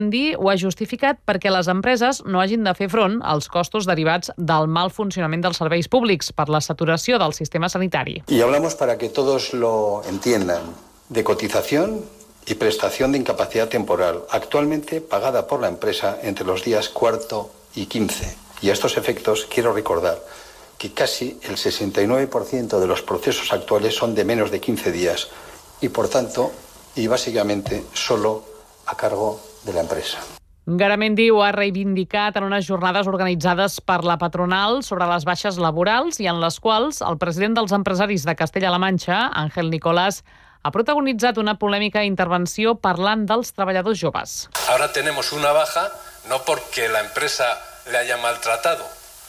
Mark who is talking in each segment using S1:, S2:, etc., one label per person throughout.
S1: Garamendi ho ha justificat perquè les empreses no hagin de fer front als costos derivats del mal funcionament dels serveis públics per la saturació del sistema sanitari.
S2: Y hablamos para que todos lo entiendan, de cotización y prestación de incapacidad temporal, actualmente pagada por la empresa entre los días 4 y 15. Y a estos efectos quiero recordar que casi el 69% de los procesos actuales son de menos de 15 días y, por tanto, y básicamente solo a cargo de la empresa.
S1: Garamendi ho ha reivindicat en unes jornades organitzades per la patronal sobre les baixes laborals i en les quals el president dels empresaris de Castella-La Manxa, Ángel Nicolás, ha protagonitzat una polèmica intervenció parlant dels treballadors joves.
S3: Ahora tenemos una baja no porque la empresa le haya maltratado,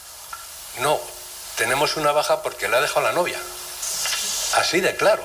S3: no, tenemos una baja porque le ha dejado la novia. Así de claro.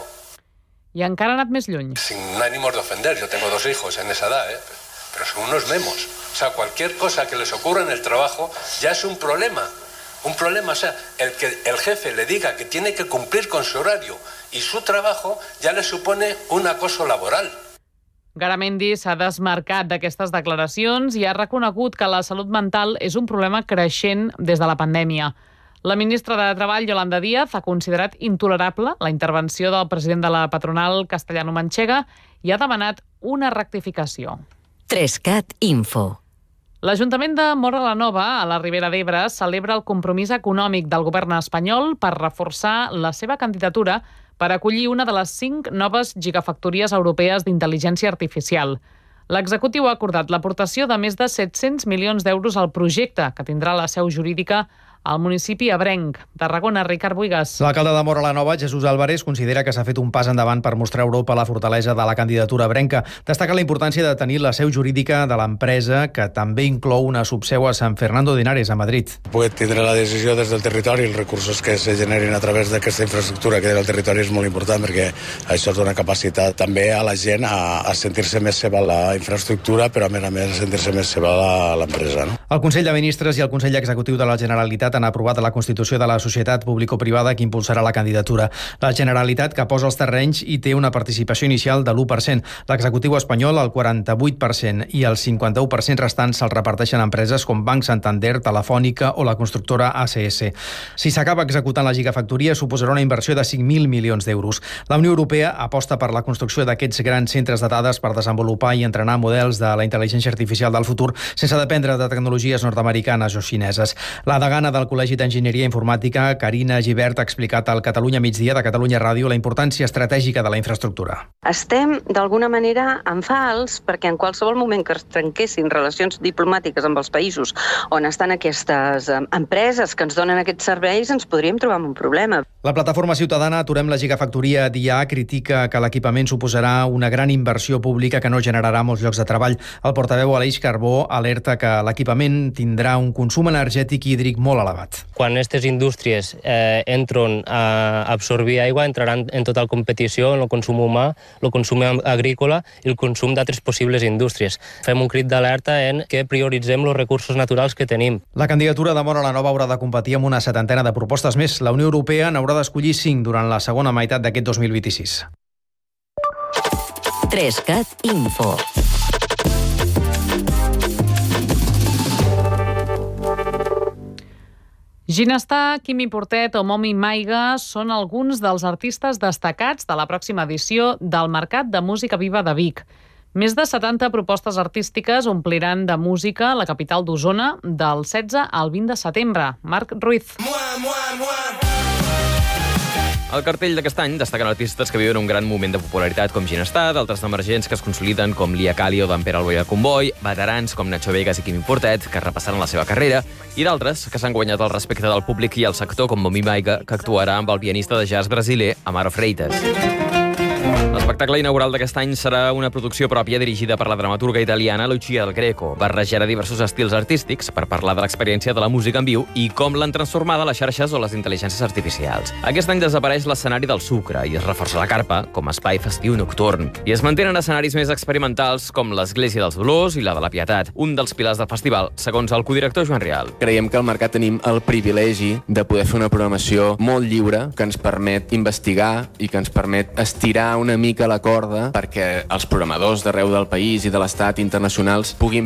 S1: I encara ha anat més lluny.
S3: Sin ánimos de ofender, yo tengo 2 hijos en esa edad, pero son unos memos. O sea, cualquier cosa que les ocurra en el trabajo ya es un problema. Un problema, o sea, el que el jefe le diga que tiene que cumplir con su horario y su trabajo ya le supone un acoso laboral.
S1: Garamendi s'ha desmarcat d'aquestes declaracions i ha reconegut que la salut mental és un problema creixent des de la pandèmia. La ministra de Treball, Yolanda Díaz, ha considerat intolerable la intervenció del president de la patronal castellano-manxega i ha demanat una rectificació.
S4: 3CAT Info.
S1: L'Ajuntament de Móra la Nova, a la Ribera d'Ebre, celebra el compromís econòmic del govern espanyol per reforçar la seva candidatura per acollir una de les 5 noves gigafactories europees d'intel·ligència artificial. L'executiu ha acordat l'aportació de més de 700 milions d'euros al projecte, que tindrà la seu jurídica al municipi ebrenc. Tarragona, Ricard Buigas.
S5: L'alcalde de Móra la Nova, Jesús Álvarez, considera que s'ha fet un pas endavant per mostrar a Europa la fortalesa de la candidatura ebrenca. Destaca la importància de tenir la seu jurídica de l'empresa, que també inclou una subseu a San Fernando de Henares, a Madrid.
S6: Poder tindre la decisió des del territori, els recursos que se generin a través d'aquesta infraestructura que del territori és molt important, perquè això dona capacitat també a la gent a sentir-se més seva la infraestructura, però a més a sentir-se més seva l'empresa. No?
S5: El Consell de Ministres i el Consell Executiu de la Generalitat han aprovat la constitució de la societat público-privada que impulsarà la candidatura. La Generalitat, que posa els terrenys i té una participació inicial de l'1%. L'executiu espanyol, el 48%, i el 51% restants se'ls reparteixen empreses com Banc Santander, Telefònica o la constructora ACS. Si s'acaba executant la gigafactoria, suposarà una inversió de 5.000 milions d'euros. La Unió Europea aposta per la construcció d'aquests grans centres de dades per desenvolupar i entrenar models de la intel·ligència artificial del futur sense dependre de tecnologies nord-americanes o xineses. La degana del Col·legi d'Enginyeria Informàtica, Carina Gibert, ha explicat al Catalunya Migdia de Catalunya Ràdio la importància estratègica de la infraestructura.
S7: Estem, d'alguna manera, en fals, perquè en qualsevol moment que es trenquessin relacions diplomàtiques amb els països on estan aquestes empreses que ens donen aquests serveis, ens podríem trobar amb un problema.
S5: La plataforma ciutadana Aturem la gigafactoria d'IA critica que l'equipament suposarà una gran inversió pública que no generarà molts llocs de treball. El portaveu Aleix Carbó alerta que l'equipament tindrà un consum energètic i hídric molt elevat.
S8: Quan aquestes indústries entren a absorbir aigua, entraran en total competició en el consum humà, el consum agrícola i el consum d'altres possibles indústries. Fem un crit d'alerta en que prioritzem els recursos naturals que tenim.
S5: La candidatura de Móra la Nova haurà de competir amb una 70ena de propostes més. La Unió Europea n'haurà d'escollir 5 durant la segona meitat d'aquest 2026.
S4: 3CAT Info.
S1: Ginestar, Quimi Portet o Momi Maiga són alguns dels artistes destacats de la pròxima edició del Mercat de Música Viva de Vic. Més de 70 propostes artístiques ompliran de música la capital d'Osona del 16 al 20 de setembre. Marc Ruiz.
S9: Al cartell d'aquest any destaquen artistes que viuen un gran moment de popularitat com Ginestar, d'altres emergents que es consoliden com Lia Cali o d'en Pere Alboia Comboi, veterans com Nacho Vegas i Quimi Portet, que repassaran la seva carrera, i d'altres que s'han guanyat el respecte del públic i el sector com Momi Maiga, que actuarà amb el pianista de jazz brasiler Amaro Freitas. L'espectacle inaugural d'aquest any serà una producció pròpia dirigida per la dramaturga italiana Lucia Del Greco. Barrejarà diversos estils artístics per parlar de l'experiència de la música en viu i com l'han transformada les xarxes o les intel·ligències artificials. Aquest any desapareix l'escenari del Sucre i es reforça la carpa com a espai festiu nocturn. I es mantenen escenaris més experimentals com l'Església dels Dolors i la de la Pietat, un dels pilars del festival, segons el codirector Joan Rial.
S10: Creiem que al Mercat tenim el privilegi de poder fer una programació molt lliure que ens permet investigar i que ens permet estirar una mica la corda perquè els programadors d'arreu del país i de l'estat internacionals puguin